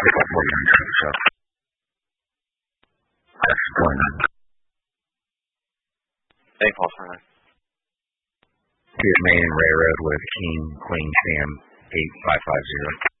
So that's going on. Hey, Paul Simon. Here's Main and Railroad with King Queen Sam 8550.